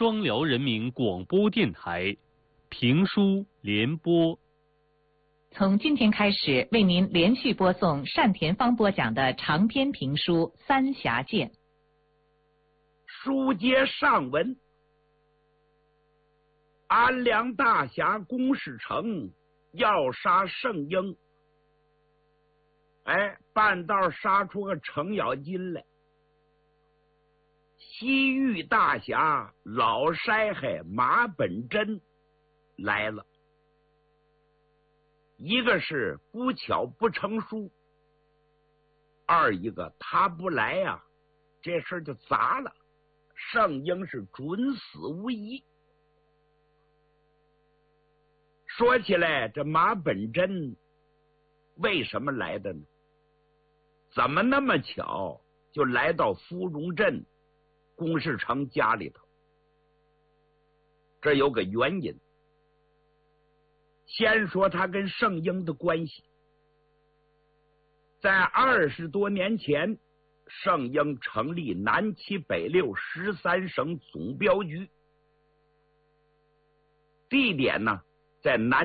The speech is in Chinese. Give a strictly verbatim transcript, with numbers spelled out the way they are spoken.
双辽人民广播电台评书联播。 从今天开始，为您连续播送单田芳播讲的长篇评书《三峡剑》。 书接上文，安良大侠龚世成要杀圣婴，哎，半道杀出个程咬金来。西域大侠老筛海马本真来了，一个是不巧不成书，二一个他不来呀、啊，这事儿就砸了，圣婴是准死无疑。说起来，这马本真为什么来的呢？怎么那么巧就来到芙蓉镇龚世成家里头？这有个原因。先说他跟圣婴的关系。在二十多年前，圣婴成立南七北六十三省总镖局，地点呢在南